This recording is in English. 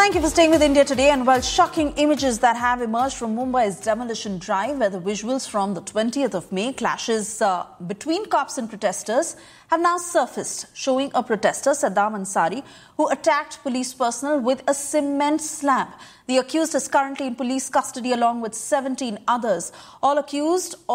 Thank you for staying with India Today. And while shocking images that have emerged from Mumbai's demolition drive, where the visuals from the 20th of May clashes between cops and protesters have now surfaced, showing a protester, Saddam Ansari, who attacked police personnel with a cement slab. The accused is currently in police custody along with 17 others. All accused